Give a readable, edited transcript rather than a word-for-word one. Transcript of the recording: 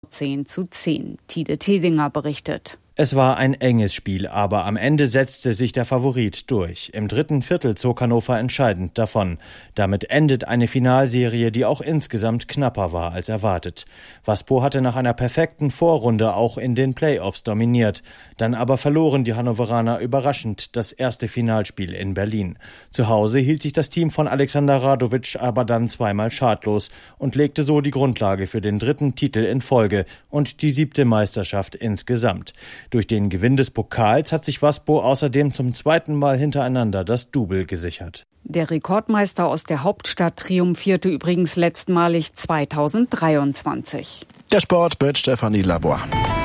10:10. Tide Tedinger berichtet. Es war ein enges Spiel, aber am Ende setzte sich der Favorit durch. Im dritten Viertel zog Hannover entscheidend davon. Damit endet eine Finalserie, die auch insgesamt knapper war als erwartet. Waspo hatte nach einer perfekten Vorrunde auch in den Playoffs dominiert. Dann aber verloren die Hannoveraner überraschend das erste Finalspiel in Berlin. Zu Hause hielt sich das Team von Alexander Radovic aber dann zweimal schadlos und legte so die Grundlage für den dritten Titel in Folge und die 7. Meisterschaft insgesamt. Durch den Gewinn des Pokals hat sich Waspo außerdem zum zweiten Mal hintereinander das Double gesichert. Der Rekordmeister aus der Hauptstadt triumphierte übrigens letztmalig 2023. Der Sport mit Stefanie Labor.